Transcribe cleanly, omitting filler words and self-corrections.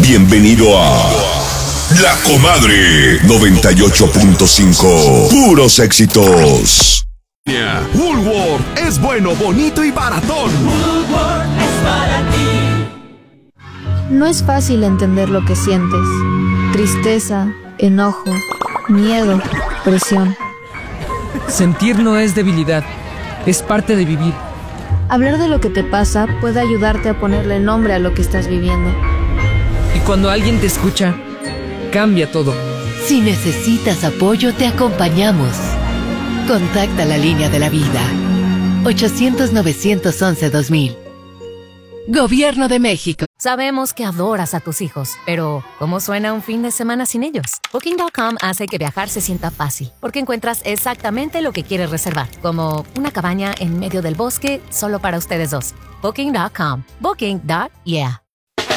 Bienvenido a La Comadre 98.5. Puros éxitos. Woolworth es bueno, bonito y baratón. Woolworth es para ti. No es fácil entender lo que sientes. Tristeza, enojo, miedo, presión. Sentir no es debilidad, es parte de vivir. Hablar de lo que te pasa puede ayudarte a ponerle nombre a lo que estás viviendo. Y cuando alguien te escucha, cambia todo. Si necesitas apoyo, te acompañamos. Contacta la línea de la vida. 800-911-2000. Gobierno de México. Sabemos que adoras a tus hijos, pero ¿cómo suena un fin de semana sin ellos? Booking.com hace que viajar se sienta fácil, porque encuentras exactamente lo que quieres reservar, como una cabaña en medio del bosque solo para ustedes dos. Booking.com. Booking.yeah.